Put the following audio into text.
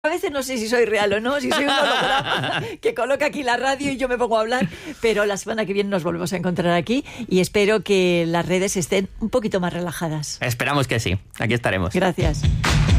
A veces no sé si soy real o no, si soy un holograma que coloca aquí la radio y yo me pongo a hablar, pero la semana que viene nos volvemos a encontrar aquí y espero que las redes estén un poquito más relajadas. Esperamos que sí. Aquí estaremos. Gracias.